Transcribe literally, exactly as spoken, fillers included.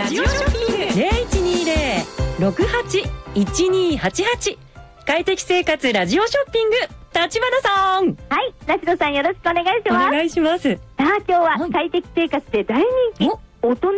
ジオショッピング ゼロいちにゼロ ろくはち いちにはちはち。快適生活ラジオショッピング、立花さん。 はい、梨野さんよろしくお願いします。 お願いします。 さあ今日は快適生活で大人気、大人